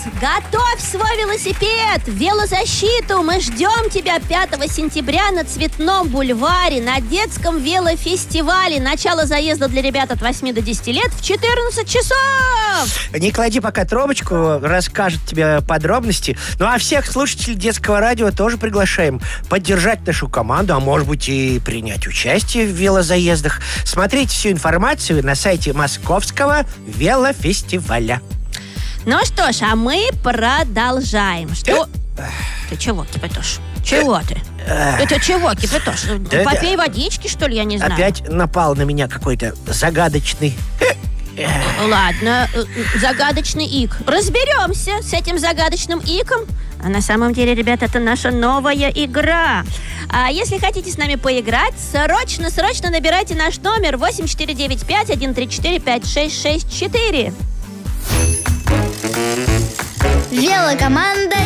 готовь свой велосипед, велозащиту. Мы ждем тебя 5 сентября на Цветном бульваре, на детском велофестивале. Начало заезда для ребят от 8 до 10 лет в 14 часов. Не клади пока трубочку, расскажет тебе подробности. Ну а всех слушателей детского радио тоже приглашаем поддержать нашу команду, а может быть и принять участие в велозаездах. Смотрите всю информацию на сайте Московского велофестиваля. Ну что ж, а мы продолжаем. Что? Ты чего кипятошь? Чего ты? Это чего кипятошь? Попей водички, что ли, я не знаю. Опять напал на меня какой-то загадочный... Ладно, загадочный ик. Разберемся с этим загадочным иком. А на самом деле, ребята, это наша новая игра. А если хотите с нами поиграть, срочно набирайте наш номер 8495-134-5664. Велокоманда